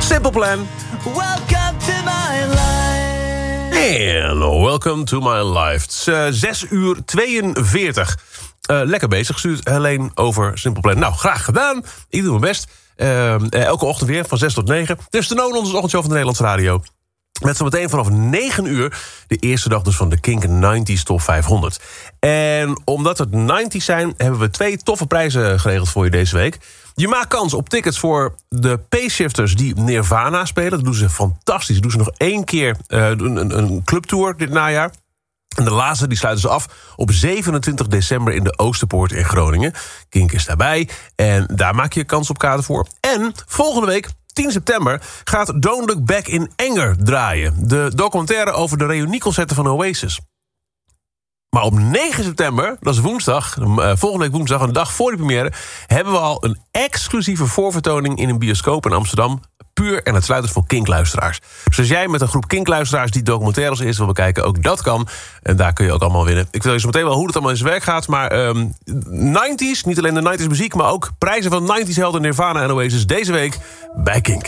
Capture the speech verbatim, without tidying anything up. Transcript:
Simple Plan. Welcome to my life. En welcome to my life. Het is uh, zes uur tweeënveertig. Uh, lekker bezig, stuurt Helene over Simple Plan. Nou, graag gedaan. Ik doe mijn best. Uh, uh, elke ochtend weer, van zes tot negen. Dit is de Noon, onze ochtendshow van de Nederlandse Radio. Met zometeen vanaf negen uur de eerste dag dus van de Kink negentig Top vijfhonderd. En omdat het negentig zijn, hebben we twee toffe prijzen geregeld voor je deze week. Je maakt kans op tickets voor de Payshifters die Nirvana spelen. Dat doen ze fantastisch. Dat doen ze nog één keer uh, een, een clubtour dit najaar. En de laatste die sluiten ze af op zevenentwintig december in de Oosterpoort in Groningen. Kink is daarbij en daar maak je kans op kaarten voor. En volgende week, tien september, gaat Don't Look Back in Anger draaien. De documentaire over de reunieconcerten van Oasis. Maar op negen september, dat is woensdag, uh, volgende week woensdag, een dag voor de première, hebben we al een exclusieve voorvertoning in een bioscoop in Amsterdam. Puur en uitsluitend voor Kink-luisteraars. Dus als jij met een groep Kink-luisteraars die documentaires eerst wil bekijken, ook dat kan. En daar kun je ook allemaal winnen. Ik wil je zo meteen wel hoe het allemaal in zijn werk gaat. Maar um, negentig, niet alleen de negentig muziek, maar ook prijzen van negentig helden Nirvana en Oasis deze week bij Kink.